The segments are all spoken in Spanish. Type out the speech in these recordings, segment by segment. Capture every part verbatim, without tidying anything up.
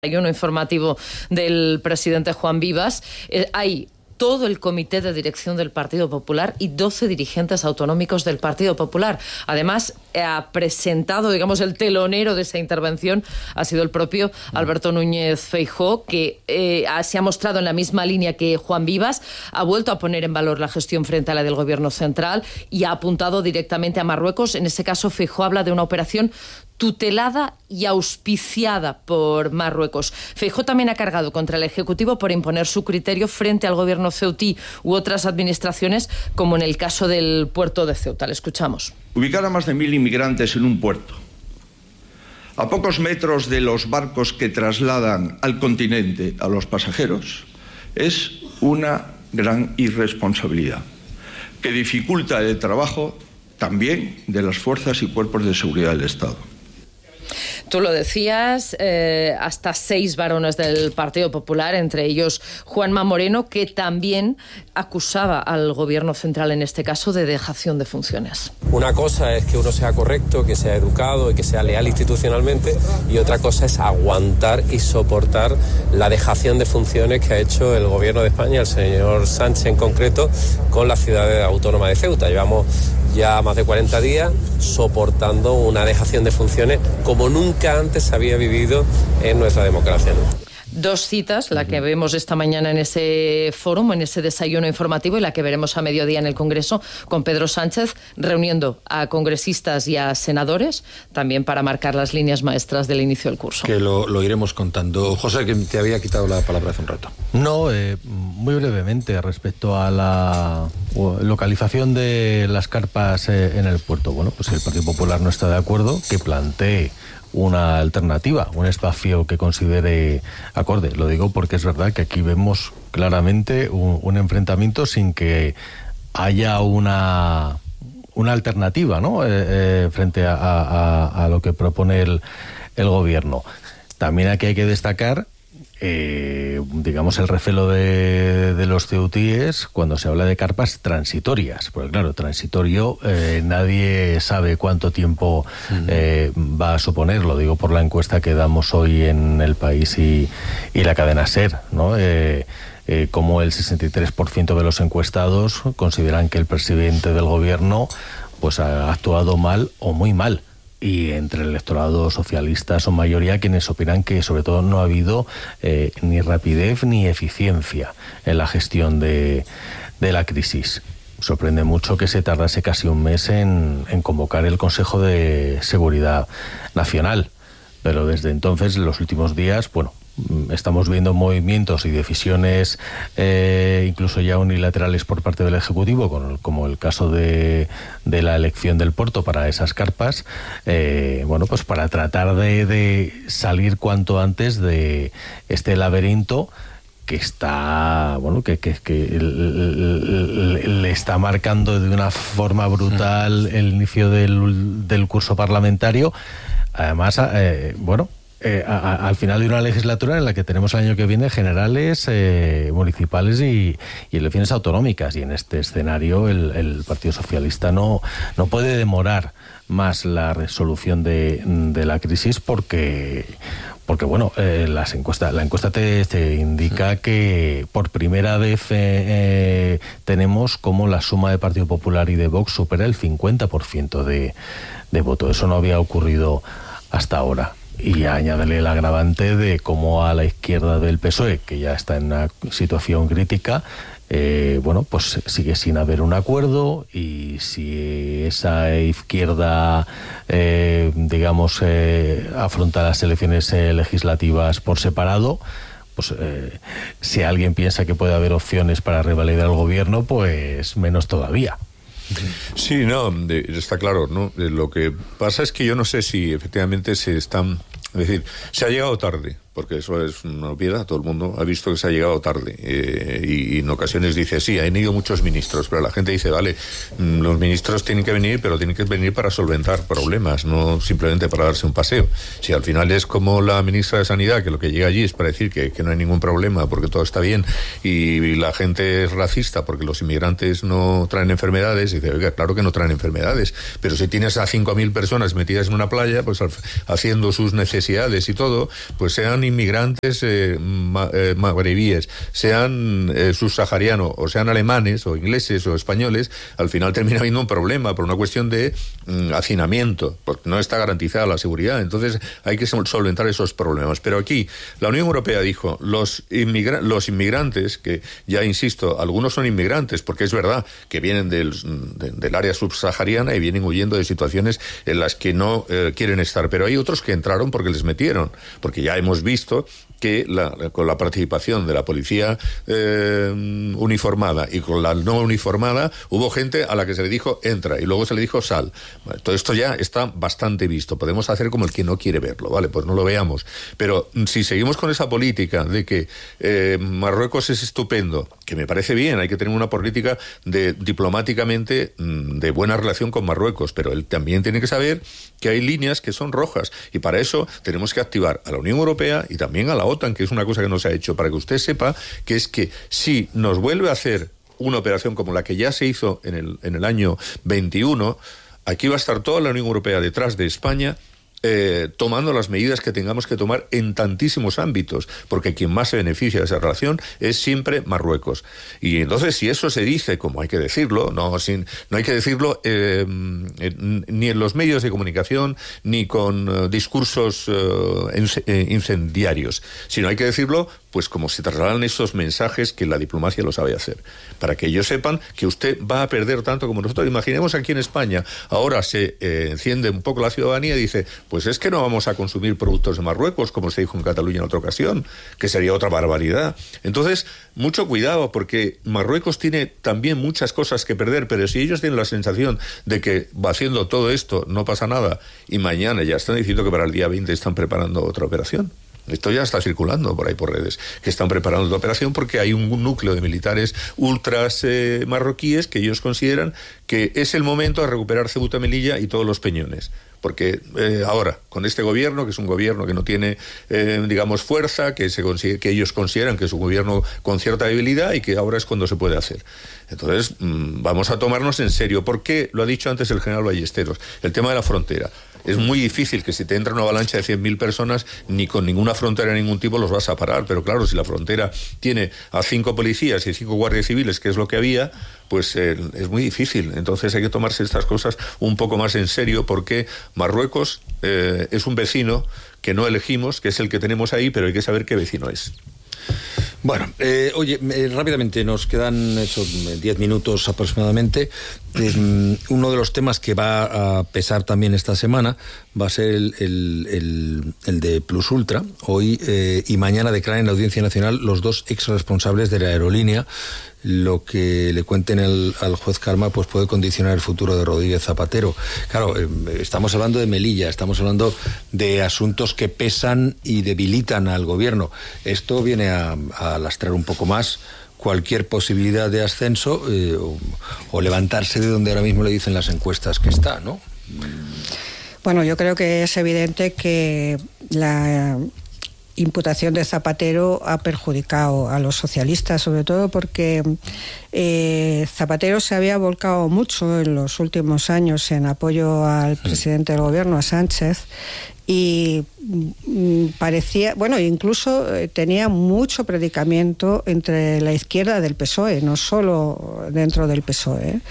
desayuno informativo del presidente Juan Vivas, eh, hay todo el comité de dirección del Partido Popular y doce dirigentes autonómicos del Partido Popular. Además, ha presentado, digamos, el telonero de esa intervención ha sido el propio Alberto Núñez Feijóo, que eh, se ha mostrado en la misma línea que Juan Vivas, ha vuelto a poner en valor la gestión frente a la del Gobierno central y ha apuntado directamente a Marruecos. En ese caso, Feijóo habla de una operación tutelada y auspiciada por Marruecos. Feijóo también ha cargado contra el Ejecutivo por imponer su criterio frente al gobierno ceutí u otras administraciones, como en el caso del puerto de Ceuta. Le escuchamos. Ubicar a más de mil inmigrantes en un puerto, a pocos metros de los barcos que trasladan al continente a los pasajeros, es una gran irresponsabilidad que dificulta el trabajo también de las fuerzas y cuerpos de seguridad del Estado. Tú lo decías, eh, hasta seis varones del Partido Popular, entre ellos Juanma Moreno, que también acusaba al Gobierno central, en este caso, de dejación de funciones. Una cosa es que uno sea correcto, que sea educado y que sea leal institucionalmente, y otra cosa es aguantar y soportar la dejación de funciones que ha hecho el Gobierno de España, el señor Sánchez en concreto, con la ciudad autónoma de Ceuta. Llevamos ya más de cuarenta días soportando una dejación de funciones como nunca antes se había vivido en nuestra democracia, ¿no? Dos citas, la que vemos esta mañana en ese fórum, en ese desayuno informativo, y la que veremos a mediodía en el Congreso con Pedro Sánchez, reuniendo a congresistas y a senadores, también para marcar las líneas maestras del inicio del curso. Que lo, lo iremos contando. José, que te había quitado la palabra hace un rato. No, eh, muy brevemente, respecto a la localización de las carpas eh, en el puerto. Bueno, pues el Partido Popular no está de acuerdo, que plantee una alternativa, un espacio que considere acorde. Lo digo porque es verdad que aquí vemos claramente un, un enfrentamiento sin que haya una una alternativa, ¿no? Eh, eh, frente a, a, a lo que propone el, el gobierno. También aquí hay que destacar Eh, digamos, el recelo de, de los ceutíes cuando se habla de carpas transitorias, porque claro, transitorio eh, nadie sabe cuánto tiempo eh, va a suponer. Lo digo por la encuesta que damos hoy en El País y, y la cadena SER, ¿no? Eh, eh, como el sesenta y tres por ciento de los encuestados consideran que el presidente del gobierno pues ha actuado mal o muy mal. Y entre el electorado socialista son mayoría quienes opinan que sobre todo no ha habido eh, ni rapidez ni eficiencia en la gestión de, de la crisis. Sorprende mucho que se tardase casi un mes en, en convocar el Consejo de Seguridad Nacional, pero desde entonces, en los últimos días, bueno, estamos viendo movimientos y decisiones eh, incluso ya unilaterales por parte del Ejecutivo, con, como el caso de, de la elección del puerto para esas carpas, eh, bueno, pues para tratar de, de salir cuanto antes de este laberinto que está, bueno, que, que, que le está marcando de una forma brutal el inicio del, del curso parlamentario. Además, eh, bueno, Eh, a, a, al final de una legislatura en la que tenemos el año que viene generales eh, municipales y, y elecciones autonómicas, y en este escenario el, el Partido Socialista no, no puede demorar más la resolución de, de la crisis porque porque bueno, eh, las encuestas, la encuesta te, te indica que por primera vez eh, eh, tenemos como la suma de Partido Popular y de Vox supera el cincuenta por ciento de, de voto. Eso no había ocurrido hasta ahora. Y añádele el agravante de cómo a la izquierda del P S O E, que ya está en una situación crítica, eh, bueno, pues sigue sin haber un acuerdo, y si esa izquierda, eh, digamos, eh, afronta las elecciones eh, legislativas por separado, pues eh, si alguien piensa que puede haber opciones para revalidar el gobierno, pues menos todavía. Sí, no, de, está claro, ¿no? Lo que pasa es que yo no sé si efectivamente se están, es decir, se ha llegado tarde, porque eso es una obviedad, todo el mundo ha visto que se ha llegado tarde, eh, y, y en ocasiones dice, sí, han ido muchos ministros, pero la gente dice, vale, los ministros tienen que venir, pero tienen que venir para solventar problemas, no simplemente para darse un paseo. Si al final es como la ministra de Sanidad, que lo que llega allí es para decir que, que no hay ningún problema porque todo está bien, y, y la gente es racista porque los inmigrantes no traen enfermedades, y dice, oiga, claro que no traen enfermedades, pero si tienes a cinco mil personas metidas en una playa, pues al, haciendo sus necesidades y todo, pues sean sean inmigrantes eh, ma, eh, magrebíes, sean eh, subsaharianos, o sean alemanes, o ingleses, o españoles, al final termina habiendo un problema por una cuestión de mm, hacinamiento, porque no está garantizada la seguridad. Entonces hay que solventar esos problemas. Pero aquí la Unión Europea dijo, los, inmigra los inmigrantes, que ya insisto, algunos son inmigrantes, porque es verdad que vienen del, de, del área subsahariana y vienen huyendo de situaciones en las que no eh, quieren estar, pero hay otros que entraron porque les metieron, porque ya hemos visto que la, con la participación de la policía eh, uniformada y con la no uniformada hubo gente a la que se le dijo entra y luego se le dijo sal. Todo esto ya está bastante visto. Podemos hacer como el que no quiere verlo, ¿vale? Pues no lo veamos. Pero si seguimos con esa política de que eh, Marruecos es estupendo, que me parece bien, hay que tener una política de diplomáticamente de buena relación con Marruecos, pero él también tiene que saber que hay líneas que son rojas y para eso tenemos que activar a la Unión Europea y también a la OTAN, que es una cosa que no se ha hecho, para que usted sepa que es que si nos vuelve a hacer una operación como la que ya se hizo en el, en el año veintiuno, aquí va a estar toda la Unión Europea detrás de España, Eh, tomando las medidas que tengamos que tomar en tantísimos ámbitos, porque quien más se beneficia de esa relación es siempre Marruecos. Y entonces, si eso se dice, como hay que decirlo, no, sin, no hay que decirlo eh, ni en los medios de comunicación, ni con uh, discursos uh, incendiarios, sino hay que decirlo pues como se trasladan esos mensajes que la diplomacia lo sabe hacer, para que ellos sepan que usted va a perder tanto como nosotros. Imaginemos aquí en España, ahora se eh, enciende un poco la ciudadanía y dice, pues es que no vamos a consumir productos de Marruecos, como se dijo en Cataluña en otra ocasión, que sería otra barbaridad. Entonces, mucho cuidado, porque Marruecos tiene también muchas cosas que perder, pero si ellos tienen la sensación de que va haciendo todo esto, no pasa nada, y mañana ya están diciendo que para el día veinte están preparando otra operación. Esto ya está circulando por ahí por redes, que están preparando la operación porque hay un núcleo de militares ultras eh, marroquíes que ellos consideran que es el momento de recuperar Ceuta, Melilla y todos los peñones. Porque eh, ahora, con este gobierno, que es un gobierno que no tiene, eh, digamos, fuerza, que, se consigue, que ellos consideran que es un gobierno con cierta debilidad y que ahora es cuando se puede hacer. Entonces, mmm, vamos a tomarnos en serio. ¿Por qué? Lo ha dicho antes el general Ballesteros, el tema de la frontera. Es muy difícil que si te entra una avalancha de cien mil personas, ni con ninguna frontera de ningún tipo los vas a parar. Pero claro, si la frontera tiene a cinco policías y cinco guardias civiles, que es lo que había, pues eh, es muy difícil. Entonces hay que tomarse estas cosas un poco más en serio, porque Marruecos eh, es un vecino que no elegimos, que es el que tenemos ahí, pero hay que saber qué vecino es. Bueno, eh, oye, eh, rápidamente, nos quedan esos diez minutos aproximadamente. Eh, uno de los temas que va a pesar también esta semana va a ser el, el, el, el de Plus Ultra. Hoy eh, y mañana declaran en la Audiencia Nacional los dos ex responsables de la aerolínea. Lo que le cuenten el, al juez Karma pues puede condicionar el futuro de Rodríguez Zapatero. Claro, eh, estamos hablando de Melilla, estamos hablando de asuntos que pesan y debilitan al gobierno. Esto viene a, a lastrar un poco más cualquier posibilidad de ascenso eh, o, o levantarse de donde ahora mismo le dicen las encuestas que está, ¿no? Bueno, yo creo que es evidente que la imputación de Zapatero ha perjudicado a los socialistas, sobre todo porque eh, Zapatero se había volcado mucho en los últimos años en apoyo al presidente del gobierno, a Sánchez, y mm, parecía, bueno, incluso eh, tenía mucho predicamento entre la izquierda del P S O E, no solo dentro del P S O E.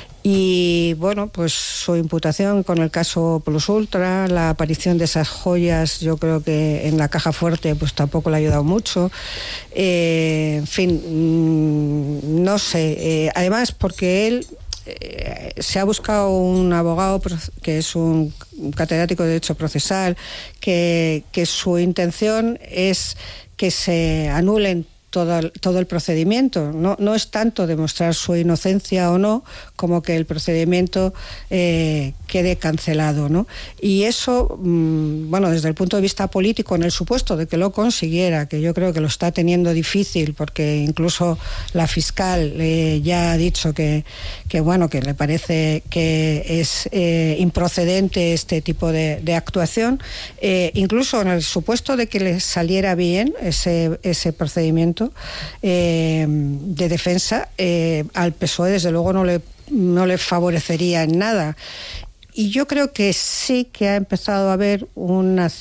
Y bueno, pues su imputación con el caso Plus Ultra, la aparición de esas joyas, yo creo que en la caja fuerte pues tampoco le ha ayudado mucho. Eh, en fin, mmm, no sé. Eh, además, porque él eh, se ha buscado un abogado que es un catedrático de Derecho Procesal, que, que su intención es que se anulen Todo el, todo el procedimiento. No, no es tanto demostrar su inocencia o no, como que el procedimiento eh, quede cancelado, ¿no? Y eso, mmm, bueno, desde el punto de vista político, en el supuesto de que lo consiguiera, que yo creo que lo está teniendo difícil, porque incluso la fiscal eh, ya ha dicho que, que, bueno, que le parece que es eh, improcedente este tipo de, de actuación, eh, incluso en el supuesto de que le saliera bien ese, ese procedimiento Eh, de defensa, eh, al P S O E desde luego no le, no le favorecería en nada. Y yo creo que sí que ha empezado a haber una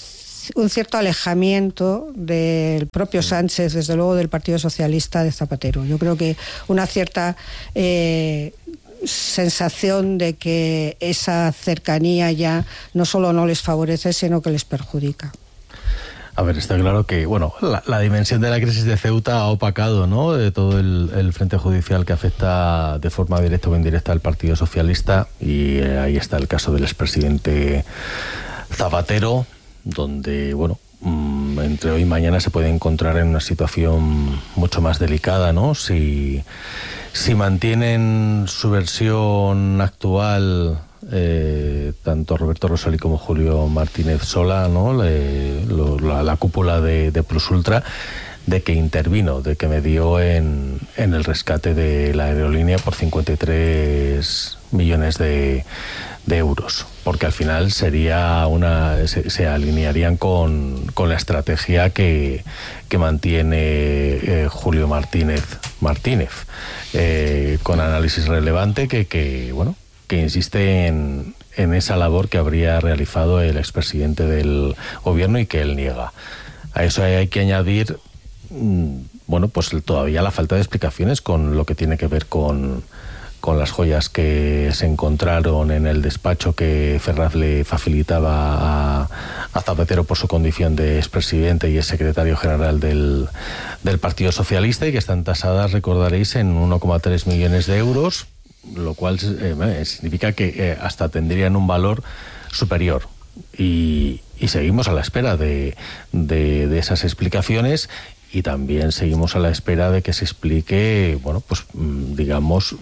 un cierto alejamiento del propio Sánchez, desde luego del Partido Socialista de Zapatero. Yo creo que una cierta eh, sensación de que esa cercanía ya no solo no les favorece, sino que les perjudica. A ver, está claro que, bueno, la, la dimensión de la crisis de Ceuta ha opacado, ¿no?, de todo el, el frente judicial que afecta de forma directa o indirecta al Partido Socialista, y eh, ahí está el caso del expresidente Zapatero, donde, bueno, mmm, entre hoy y mañana se puede encontrar en una situación mucho más delicada, ¿no? Si, si mantienen su versión actual, Eh, tanto Roberto Rosell como Julio Martínez Sola, ¿no?, Le, lo, la, la cúpula de, de Plus Ultra, de que intervino, de que medió en, en el rescate de la aerolínea por cincuenta y tres millones de, de euros, porque al final sería una se, se alinearían con, con la estrategia que, que mantiene eh, Julio Martínez Martínez eh, con análisis relevante que, que bueno que insiste en, en esa labor que habría realizado el expresidente del gobierno y que él niega. A eso hay, hay que añadir, bueno, pues todavía la falta de explicaciones con lo que tiene que ver con, con las joyas que se encontraron en el despacho que Ferraz le facilitaba a, a Zapatero por su condición de expresidente y es secretario general del, del Partido Socialista, y que están tasadas, recordaréis, en uno coma tres millones de euros, lo cual eh, significa que eh, hasta tendrían un valor superior. Y, y seguimos a la espera de, de, de esas explicaciones, y también seguimos a la espera de que se explique, bueno, pues digamos,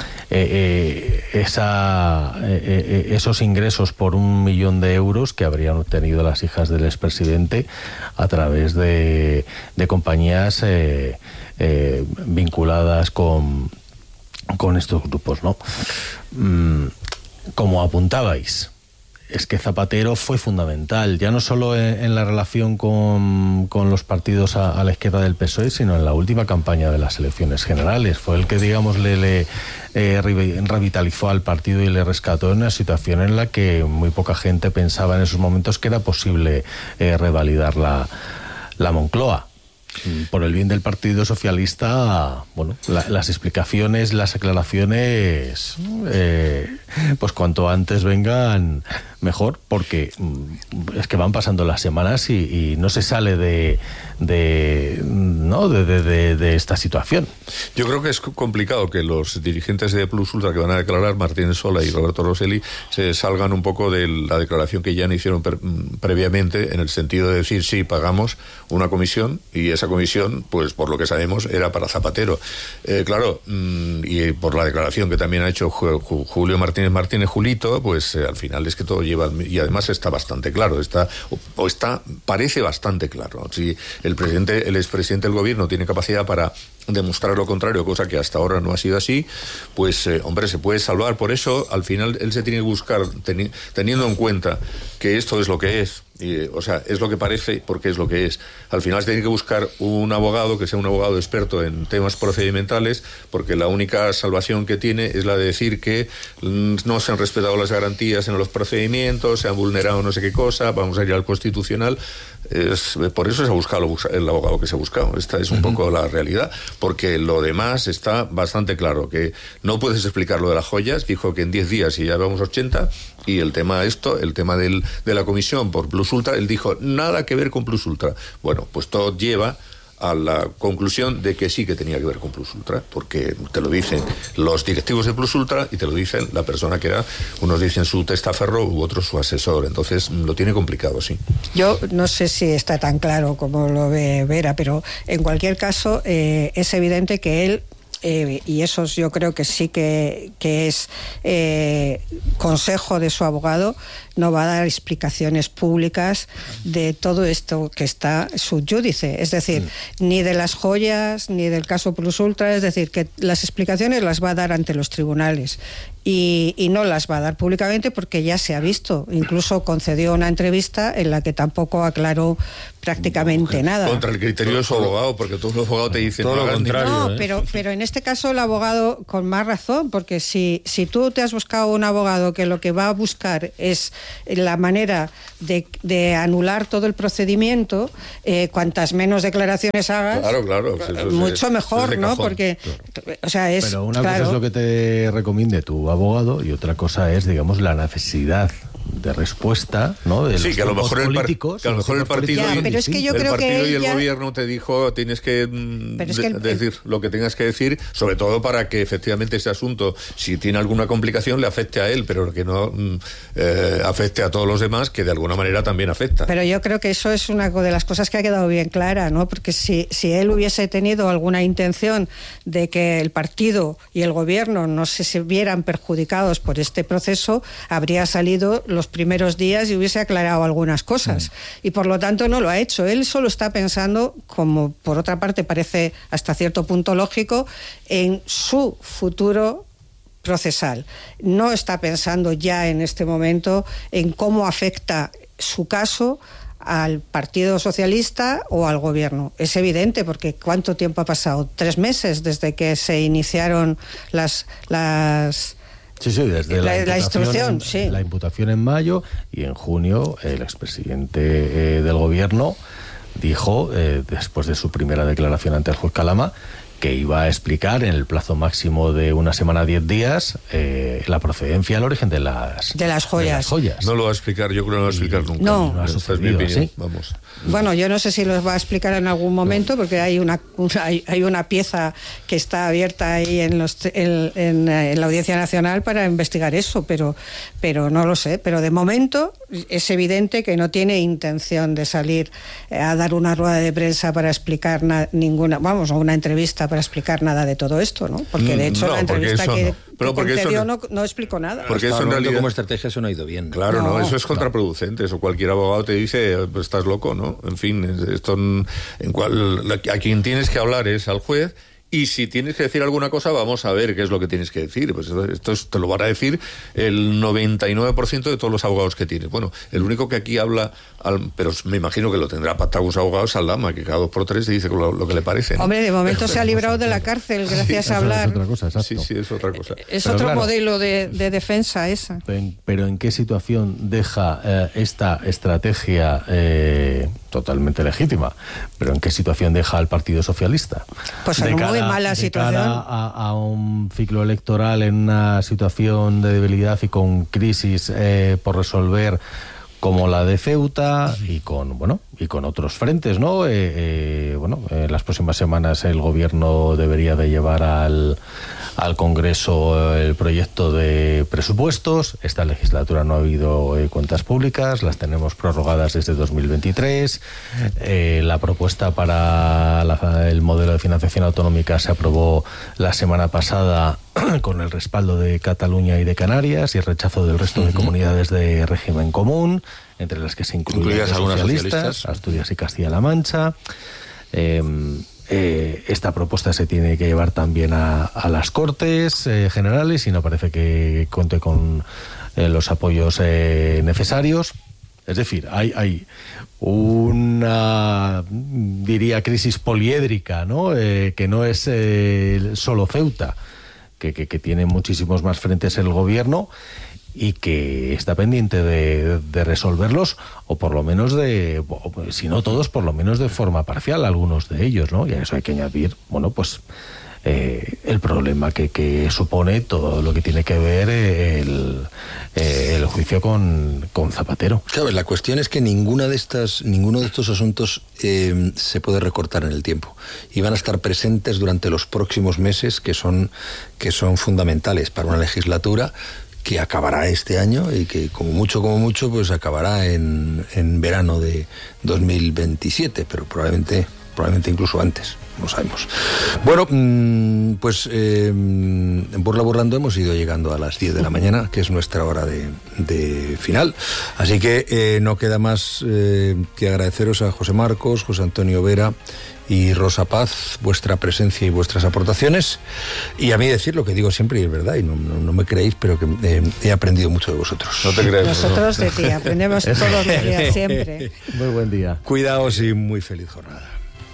eh, eh, esa, eh, eh, esos ingresos por un millón de euros que habrían obtenido las hijas del expresidente a través de, de compañías eh, eh, vinculadas con con estos grupos, ¿no? Como apuntabais, es que Zapatero fue fundamental, ya no solo en, en la relación con, con los partidos a, a la izquierda del P S O E, sino en la última campaña de las elecciones generales. Fue el que, digamos, le, le eh, revitalizó al partido y le rescató en una situación en la que muy poca gente pensaba en esos momentos que era posible eh, revalidar la, la Moncloa. Por el bien del Partido Socialista, bueno, la, las explicaciones, las aclaraciones, eh, pues cuanto antes vengan, mejor, porque es que van pasando las semanas y, y no se sale de, de no de, de, de, de esta situación. Yo creo que es complicado que los dirigentes de Plus Ultra que van a declarar, Martínez Sola y Roberto Rosell, se salgan un poco de la declaración que ya no hicieron pre previamente, en el sentido de decir, sí, pagamos una comisión, y esa comisión, pues por lo que sabemos, era para Zapatero. Eh, claro, mmm, y por la declaración que también ha hecho Julio Martínez Martínez, Julito, pues eh, al final es que todo lleva, y además está bastante claro, está o, o está parece bastante claro. Si el presidente, el expresidente del gobierno tiene capacidad para demostrar lo contrario, cosa que hasta ahora no ha sido así, pues eh, hombre, se puede salvar. Por eso al final él se tiene que buscar, teni teniendo en cuenta que esto es lo que es, y, o sea, es lo que parece porque es lo que es. Al final se tiene que buscar un abogado que sea un abogado experto en temas procedimentales, porque la única salvación que tiene es la de decir que mm, no se han respetado las garantías en los procedimientos, se han vulnerado no sé qué cosa, vamos a ir al Constitucional. Es, por eso se ha buscado el abogado que se ha buscado. Esta es un uh-huh. poco la realidad, porque lo demás está bastante claro, que no puedes explicar lo de las joyas. Dijo que en diez días y ya vamos ochenta, y el tema esto, el tema del, de la comisión por Plus Ultra, él dijo nada que ver con Plus Ultra. Bueno, pues todo lleva a la conclusión de que sí que tenía que ver con Plus Ultra, porque te lo dicen los directivos de Plus Ultra y te lo dicen la persona que era, unos dicen su testaferro u otros su asesor. Entonces lo tiene complicado, sí. Yo no sé si está tan claro como lo ve Vera, pero en cualquier caso eh, es evidente que él Eh, y eso yo creo que sí que, que es eh, consejo de su abogado, no va a dar explicaciones públicas de todo esto que está subyúdice, es decir, mm. ni de las joyas, ni del caso Plus Ultra, es decir, que las explicaciones las va a dar ante los tribunales. y, y no las va a dar públicamente porque ya se ha visto. Incluso concedió una entrevista en la que tampoco aclaró prácticamente nada. Contra el criterio de su abogado, porque todos los abogados te dicen todo no lo contrario. No, ¿eh? pero, pero en este caso el abogado con más razón, porque si, si tú te has buscado un abogado que lo que va a buscar es la manera de, de anular todo el procedimiento, eh, cuantas menos declaraciones hagas, Claro, claro. Eso es- mucho eso mejor, es de ¿no? cajón. Porque, o sea, es Pero una claro, cosa es lo que te recomiende tu abogado y otra cosa es, digamos, la necesidad de respuesta, ¿no? De Sí, los que a lo grupos mejor el, par- políticos, que a lo los mejor el grupos partido, políticos Ya, y, pero es que yo el creo que partido y el ella- gobierno te dijo tienes que mm, Pero es que de- el- decir lo que tengas que decir, sobre todo para que efectivamente ese asunto, si tiene alguna complicación, le afecte a él, pero que no mm, eh, afecte a todos los demás, que de alguna manera también afecta. Pero yo creo que eso es una de las cosas que ha quedado bien clara, ¿no? Porque si, si él hubiese tenido alguna intención de que el partido y el gobierno no se, se vieran perjudicados por este proceso, habría salido los primeros días y hubiese aclarado algunas cosas. Mm. Y por lo tanto no lo ha hecho. Él solo está pensando, como por otra parte parece hasta cierto punto lógico, en su futuro procesal. No está pensando ya en este momento en cómo afecta su caso al Partido Socialista o al gobierno. Es evidente, porque ¿cuánto tiempo ha pasado? Tres meses desde que se iniciaron las... las Sí, sí, desde la, la, la instrucción, en, sí. la imputación en mayo, y en junio el expresidente eh, del gobierno dijo, eh, después de su primera declaración ante el juez Calama, que iba a explicar en el plazo máximo de una semana, diez días, eh, la procedencia, el origen de las, de las joyas. De las joyas. No lo va a explicar, yo creo que no lo va a explicar nunca. No. No ha Esta es mi sucedido, opinión, ¿sí? vamos. Bueno, yo no sé si los va a explicar en algún momento, porque hay una, una hay, hay una pieza que está abierta ahí en, los, en, en, en la Audiencia Nacional para investigar eso, pero, pero no lo sé. Pero de momento es evidente que no tiene intención de salir a dar una rueda de prensa para explicar na, ninguna, vamos, o una entrevista para explicar nada de todo esto, ¿no? Porque de hecho No, la entrevista que, no. Pero que porque concedió eso no, no explicó nada. Porque Hasta eso en el momento realidad como estrategia eso no ha ido bien. Claro, no, No, eso es contraproducente. Eso cualquier abogado te dice, pues estás loco, ¿no? En fin, esto en, en cual, a quien tienes que hablar es al juez. Y si tienes que decir alguna cosa, vamos a ver qué es lo que tienes que decir. Pues esto, esto es, te lo van a decir el noventa y nueve por ciento de todos los abogados que tienes. Bueno, el único que aquí habla, al, pero me imagino que lo tendrá pactado un abogado, es Aldama, que cada dos por tres te dice lo, lo que le parece, ¿no? Hombre, de momento se ha librado de la cárcel gracias Sí, a eso hablar. es otra cosa, exacto. Sí, sí, es otra cosa. Es Pero otro claro, modelo de, de defensa esa. En- pero ¿en qué situación deja eh, esta estrategia eh, totalmente legítima? ¿Pero en qué situación deja al Partido Socialista? Pues en De una muy cara- mala de situación. cara A, a un ciclo electoral en una situación de debilidad y con crisis eh, por resolver, como la de Ceuta, y con bueno y con otros frentes, ¿no? Eh, eh, bueno, en las próximas semanas el gobierno debería de llevar al, al Congreso el proyecto de presupuestos. Esta legislatura no ha habido eh, cuentas públicas, las tenemos prorrogadas desde dos mil veintitrés. Eh, la propuesta para la, el modelo de financiación autonómica se aprobó la semana pasada con el respaldo de Cataluña y de Canarias y el rechazo del resto de comunidades de régimen común, entre las que se incluyen Incluidas los algunas socialistas, socialistas. Asturias y Castilla-La Mancha. Eh, eh, esta propuesta se tiene que llevar también a, a las Cortes eh, Generales y no parece que cuente con eh, los apoyos eh, necesarios. Es decir, hay, hay una, diría, crisis poliédrica, ¿no? Eh, que no es eh, solo Ceuta, que, que, que tiene muchísimos más frentes el gobierno y que está pendiente de, de resolverlos, o por lo menos de, si no todos, por lo menos de forma parcial, algunos de ellos, ¿no? Y a eso hay que añadir, bueno, pues eh, el problema que, que supone todo lo que tiene que ver el, eh, el juicio con, con Zapatero. Claro, la cuestión es que ninguna de estas, ninguno de estos asuntos eh, se puede recortar en el tiempo y van a estar presentes durante los próximos meses, que son, que son fundamentales para una legislatura que acabará este año y que como mucho, como mucho, pues acabará en, en verano de dos mil veintisiete, pero probablemente, probablemente incluso antes, no sabemos. Bueno, pues eh, en Burla Burlando hemos ido llegando a las diez de la mañana, que es nuestra hora de, de final, así que eh, no queda más eh, que agradeceros a José Marcos, José Antonio Vera y Rosa Paz, vuestra presencia y vuestras aportaciones. Y a mí decir lo que digo siempre, y es verdad, y no, no, no me creéis, pero que eh, he aprendido mucho de vosotros. No te crees. Nosotros de ti, aprendemos todos los días, siempre. Muy buen día. Cuidaos y muy feliz jornada.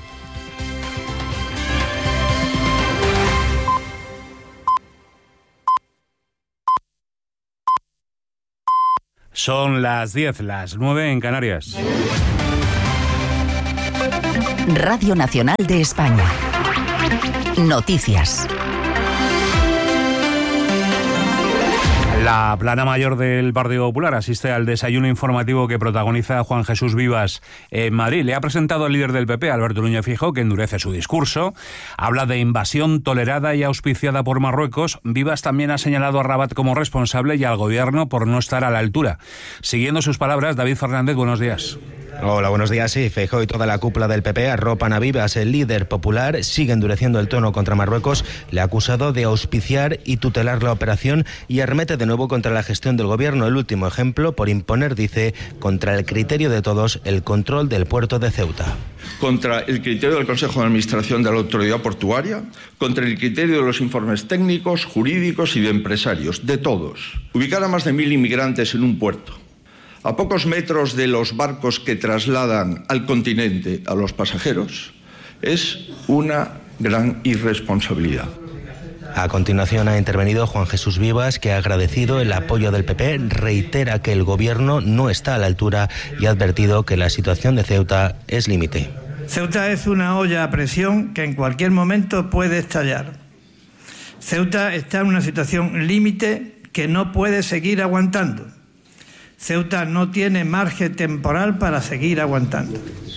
Son las diez, las nueve en Canarias. Radio Nacional de España. Noticias. La plana mayor del Partido Popular asiste al desayuno informativo que protagoniza Juan Jesús Vivas en Madrid. Le ha presentado el líder del P P, Alberto Núñez Feijóo, que endurece su discurso. Habla de invasión tolerada y auspiciada por Marruecos. Vivas también ha señalado a Rabat como responsable y al gobierno por no estar a la altura. Siguiendo sus palabras, David Fernández, buenos días. Hola, buenos días. Sí, Feijóo y toda la cúpula del P P arropan a Vivas. El líder popular sigue endureciendo el tono contra Marruecos. Le ha acusado de auspiciar y tutelar la operación y arremete de nuevo contra la gestión del gobierno. El último ejemplo, por imponer, dice, contra el criterio de todos, el control del puerto de Ceuta. Contra el criterio del Consejo de Administración de la Autoridad Portuaria, contra el criterio de los informes técnicos, jurídicos y de empresarios, de todos. Ubicar a más de mil inmigrantes en un puerto, a pocos metros de los barcos que trasladan al continente a los pasajeros, es una gran irresponsabilidad. A continuación ha intervenido Juan Jesús Vivas, que ha agradecido el apoyo del P P, reitera que el gobierno no está a la altura y ha advertido que la situación de Ceuta es límite. Ceuta es una olla a presión que en cualquier momento puede estallar. Ceuta está en una situación límite que no puede seguir aguantando. Ceuta no tiene margen temporal para seguir aguantando.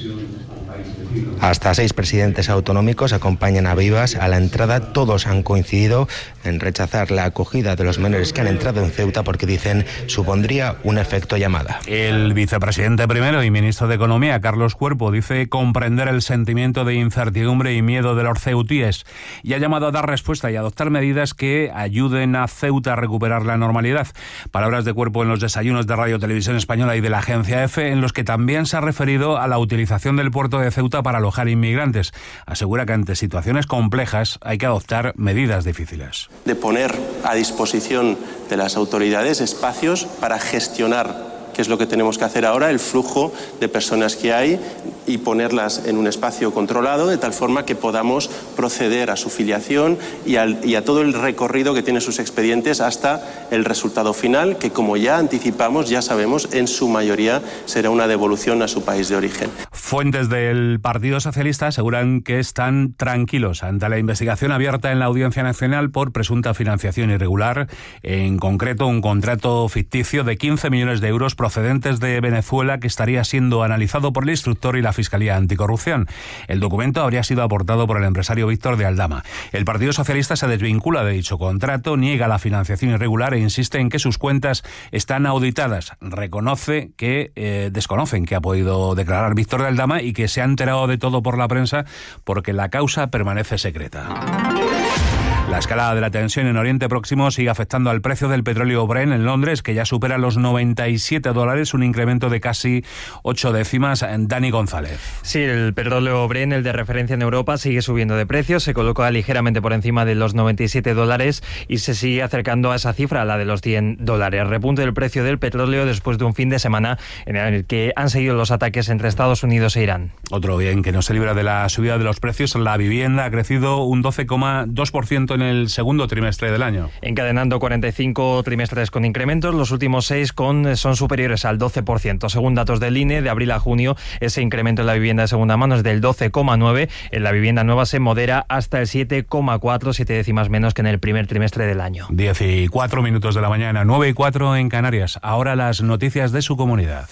Hasta seis presidentes autonómicos acompañan a Vivas a la entrada. Todos han coincidido en rechazar la acogida de los menores que han entrado en Ceuta porque dicen supondría un efecto llamada. El vicepresidente primero y ministro de Economía, Carlos Cuerpo, dice comprender el sentimiento de incertidumbre y miedo de los ceutíes y ha llamado a dar respuesta y adoptar medidas que ayuden a Ceuta a recuperar la normalidad. Palabras de Cuerpo en los desayunos de Radio Televisión Española y de la agencia EFE, en los que también se ha referido a la utilización del puerto de Ceuta para alojar inmigrantes. Asegura que ante situaciones complejas hay que adoptar medidas difíciles. De poner a disposición de las autoridades espacios para gestionar, que es lo que tenemos que hacer ahora, el flujo de personas que hay y ponerlas en un espacio controlado de tal forma que podamos proceder a su filiación y, al, y a todo el recorrido que tienen sus expedientes hasta el resultado final, que como ya anticipamos, ya sabemos, en su mayoría será una devolución a su país de origen. Fuentes del Partido Socialista aseguran que están tranquilos ante la investigación abierta en la Audiencia Nacional por presunta financiación irregular, en concreto un contrato ficticio de quince millones de euros procedentes de Venezuela que estaría siendo analizado por el instructor y la Fiscalía Anticorrupción. El documento habría sido aportado por el empresario Víctor de Aldama. El Partido Socialista se desvincula de dicho contrato, niega la financiación irregular e insiste en que sus cuentas están auditadas. Reconoce que eh, desconocen que ha podido declarar Víctor de Aldama y que se ha enterado de todo por la prensa porque la causa permanece secreta. La escalada de la tensión en Oriente Próximo sigue afectando al precio del petróleo Brent en Londres, que ya supera los noventa y siete dólares, un incremento de casi ocho décimas. Dani González. Sí, el petróleo Brent, el de referencia en Europa, sigue subiendo de precio, se coloca ligeramente por encima de los noventa y siete dólares y se sigue acercando a esa cifra, a la de los cien dólares. Repunte del precio del petróleo después de un fin de semana en el que han seguido los ataques entre Estados Unidos e Irán. Otro bien que no se libra de la subida de los precios, la vivienda ha crecido un doce coma dos por ciento en el segundo trimestre del año. Encadenando cuarenta y cinco trimestres con incrementos, los últimos seis con, son superiores al doce por ciento. Según datos del I N E, de abril a junio, ese incremento en la vivienda de segunda mano es del doce coma nueve. En la vivienda nueva se modera hasta el siete coma cuatro, siete décimas menos que en el primer trimestre del año. diez y cuatro minutos de la mañana, nueve y cuatro en Canarias. Ahora las noticias de su comunidad.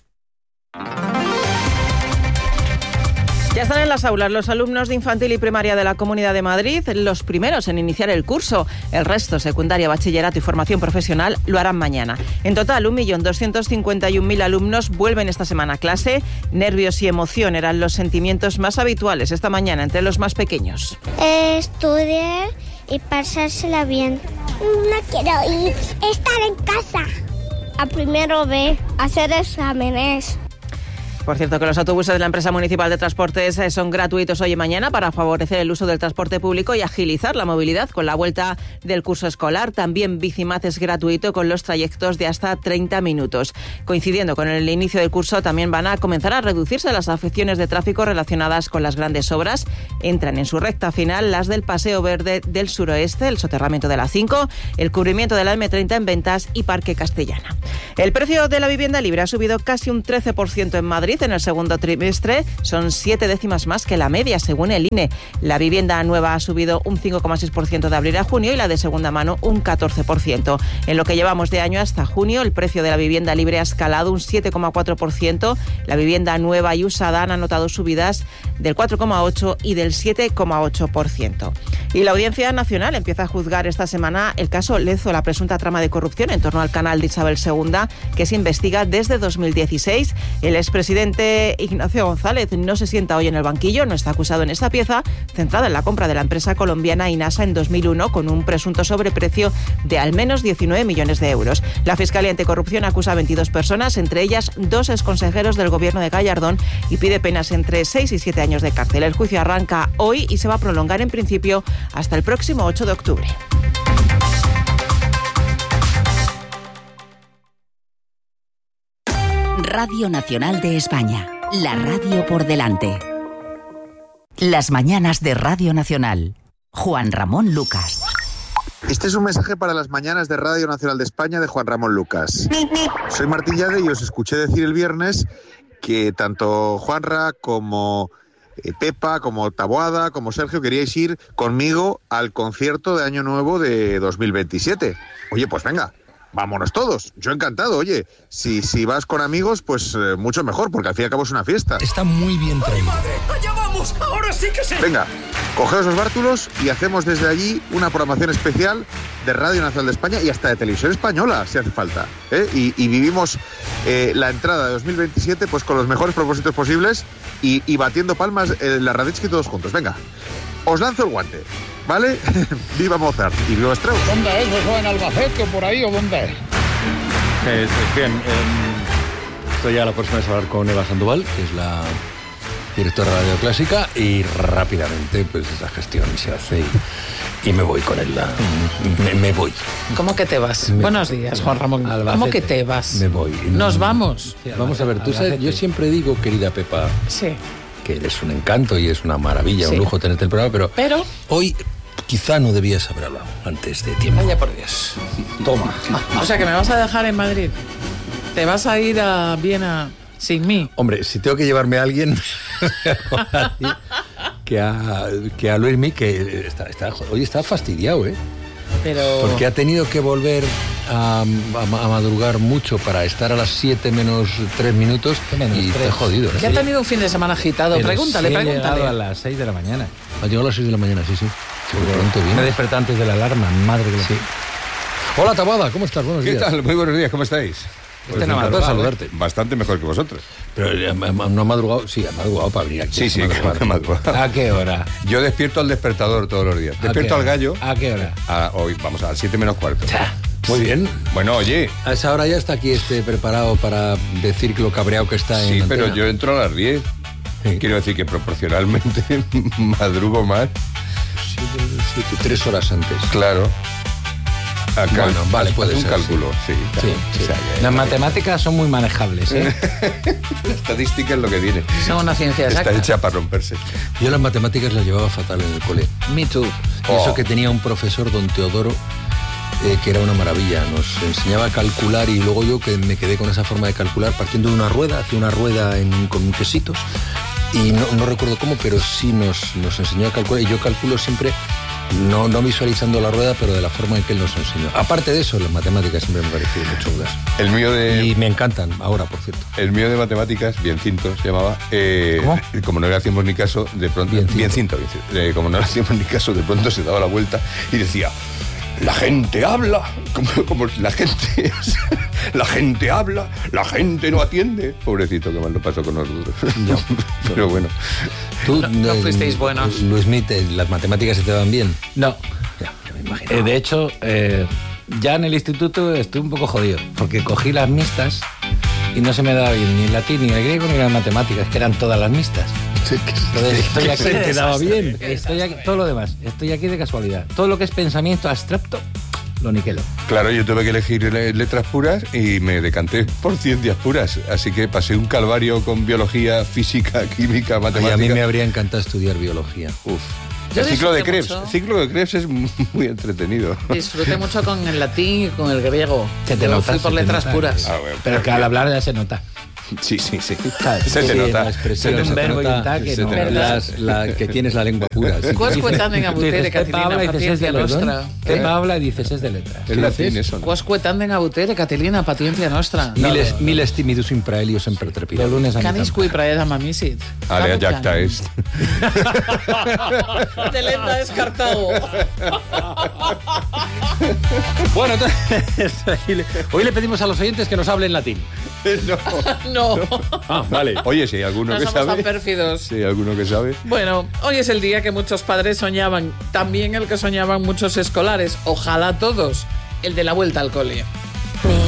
Ya están en las aulas los alumnos de infantil y primaria de la Comunidad de Madrid, los primeros en iniciar el curso. El resto, secundaria, bachillerato y formación profesional, lo harán mañana. En total, un millón doscientos cincuenta y un mil alumnos vuelven esta semana a clase. Nervios y emoción eran los sentimientos más habituales esta mañana entre los más pequeños. Estudiar y pasársela bien. No quiero ir, estar en casa. A primero B, hacer exámenes. Por cierto, que los autobuses de la empresa municipal de transportes son gratuitos hoy y mañana para favorecer el uso del transporte público y agilizar la movilidad con la vuelta del curso escolar. También Bicimaz es gratuito con los trayectos de hasta treinta minutos. Coincidiendo con el inicio del curso, también van a comenzar a reducirse las afecciones de tráfico relacionadas con las grandes obras. Entran en su recta final las del Paseo Verde del Suroeste, el soterramiento de la cinco, el cubrimiento de la eme treinta en Ventas y Parque Castellana. El precio de la vivienda libre ha subido casi un trece por ciento en Madrid en el segundo trimestre. Son siete décimas más que la media, según el I N E. La vivienda nueva ha subido un cinco coma seis por ciento de abril a junio y la de segunda mano un catorce por ciento. En lo que llevamos de año hasta junio, el precio de la vivienda libre ha escalado un siete coma cuatro por ciento. La vivienda nueva y usada han anotado subidas del cuatro coma ocho por ciento y del siete coma ocho por ciento. Y la Audiencia Nacional empieza a juzgar esta semana el caso Lezo, la presunta trama de corrupción en torno al canal de Isabel segunda, que se investiga desde dos mil dieciséis. El expresidente Ignacio González no se sienta hoy en el banquillo, no está acusado en esta pieza, centrada en la compra de la empresa colombiana Inasa en dos mil uno con un presunto sobreprecio de al menos diecinueve millones de euros. La Fiscalía Anticorrupción acusa a veintidós personas, entre ellas dos exconsejeros del gobierno de Gallardón, y pide penas entre seis y siete años de cárcel. El juicio arranca hoy y se va a prolongar en principio hasta el próximo ocho de octubre. Radio Nacional de España, la radio por delante. Las mañanas de Radio Nacional. Juan Ramón Lucas. Este es un mensaje para las mañanas de Radio Nacional de España de Juan Ramón Lucas. Soy Martín Llade y os escuché decir el viernes que tanto Juanra como eh, Pepa, como Taboada, como Sergio queríais ir conmigo al concierto de Año Nuevo de dos mil veintisiete. Oye, pues venga, vámonos todos. Yo encantado, oye. Si, si vas con amigos, pues eh, mucho mejor, porque al fin y al cabo es una fiesta. Está muy bien traído. ¡Allá vamos! ¡Ahora sí que sí! Venga, cogeos los bártulos y hacemos desde allí una programación especial de Radio Nacional de España y hasta de Televisión Española, si hace falta. ¿eh? Y, y vivimos eh, la entrada de dos mil veintisiete pues con los mejores propósitos posibles y, y batiendo palmas en la Raditsky todos juntos. Venga, os lanzo el guante, ¿vale? ¡Viva Mozart y viva Strauss! ¿Dónde es eso? ¿En Albacete o por ahí o dónde es? Eh, bien, eh, estoy ya la próxima vez a hablar con Eva Sandoval, que es la directora de Radio Clásica, y rápidamente pues esa gestión se hace y, y me voy con él. La, me, me voy. ¿Cómo que te vas? Me, Buenos días, Juan Ramón. Albacete. ¿Cómo que te vas? Me voy. No, Nos vamos. Sí, vamos a ver, tú sabes, yo siempre digo, querida Pepa, sí, que eres un encanto y es una maravilla, sí, un lujo tenerte en el programa, pero, pero hoy quizá no debías haber hablado antes de tiempo. Vaya por Dios. Toma. O sea, que me vas a dejar en Madrid. ¿Te vas a ir a Viena sin mí? Hombre, si tengo que llevarme a alguien, que a, que a Luismi, que está, está, hoy está fastidiado, ¿eh? Pero... Porque ha tenido que volver a, a, a madrugar mucho para estar a las siete menos tres minutos menos y está jodido. ¿eh? Que ha tenido un fin de semana agitado. Pero pregúntale, sí, pregúntale. Ha llegado a las seis de la mañana. Ha llegado a las seis de la mañana, sí, sí. Porque pronto viene. Me desperté antes de la alarma, madre que lo sí. Hola, Taboada, ¿cómo estás? Buenos ¿Qué días. ¿Qué tal? Muy buenos días, ¿cómo estáis? Pues este no encantado de saludarte. Bastante mejor que vosotros. Pero eh, no ha madrugado, sí, ha madrugado para venir aquí. Sí, sí, que ha madrugado. ¿A qué hora? Yo despierto al despertador todos los días. Despierto al gallo. ¿A qué hora? A, hoy, vamos, a las siete menos cuarto. Muy bien. Bueno, oye. A esa hora ya está aquí este preparado para decir lo cabreado que está en Sí, la pero antena. yo entro a las diez. Sí. Quiero decir que proporcionalmente madrugo más. Siete, siete, tres horas antes. Claro. Acá, bueno, vale, puede un ser. cálculo, sí. sí, sí, sí. sí. O sea, ya, Las matemáticas son muy manejables, ¿eh? La estadística es lo que tiene. Son una ciencia exacta. Está hecha para romperse. Yo las matemáticas las llevaba fatal en el cole. Me too. Y Oh. eso que tenía un profesor, don Teodoro, eh, que era una maravilla. Nos enseñaba a calcular y luego yo que me quedé con esa forma de calcular partiendo de una rueda, hacía una rueda en, con quesitos. Y no, no recuerdo cómo, pero sí nos, nos enseñó a calcular. Y yo calculo siempre, no, no visualizando la rueda, pero de la forma en que él nos enseñó. Aparte de eso, las matemáticas siempre me han parecido muy chulas. El mío de... Y me encantan, ahora, por cierto. El mío de matemáticas, Biencinto se llamaba. Eh, ¿Cómo? Como no le hacíamos ni caso, de pronto... Biencinto. Biencinto, Biencinto. Eh, como no le hacíamos ni caso, de pronto se daba la vuelta y decía... La gente habla, como, como la gente la gente habla, la gente no atiende. Pobrecito, que mal lo pasó con nosotros. No, pero bueno. ¿Tú no, no fuisteis buenos? Luis Mite, ¿las matemáticas se te van bien? No. Ya, ya me imagino. Eh, de hecho, eh, ya en el instituto estoy un poco jodido, porque cogí las mixtas y no se me daba bien ni el latín, ni el griego, ni las matemáticas, que eran todas las mixtas. Sí, Entonces estoy aquí, se quedaba bien. Estoy aquí, todo lo demás, estoy aquí de casualidad. Todo lo que es pensamiento abstracto, lo niquelo. Claro, yo tuve que elegir letras puras y me decanté por ciencias puras. Así que pasé un calvario con biología, física, química, matemática. Y a mí me habría encantado estudiar biología. Uf. Yo El ciclo de disfruté Krebs. mucho. El ciclo de Krebs es muy entretenido. Disfruté mucho con el latín y con el griego. Se te Yo nota, fui por se te letras nota. puras. Ah, bueno, Pero que al hablar ya se nota. Sí, sí, sí. Claro, Se te sí, nota. la expresión, Se te un nota. verbo y un ta que Se no. te nota. Las- la- que tienes la lengua pura. Sí. Quosque tanden a butere, Dices, Catilina, Pepa habla y dices es de paciencia perdón. nostra. Pepa habla y dices es de letras. Es latín eso, ¿no? Quosque tanden a butere, Catilina, paciencia nostra. Miles, miles timidus impraelius sempre trepidam. Los lunes a mi Canis campa. cui praeda mamisit. Alea jacta est. Delenda descartado. Bueno, entonces, hoy le pedimos a los oyentes que nos hablen latín. No. Ah, vale. Oye, si hay alguno No que somos sabe. tan pérfidos. Si hay alguno que sabe. Bueno, hoy es el día que muchos padres soñaban, también el que soñaban muchos escolares, ojalá todos, el de la vuelta al cole.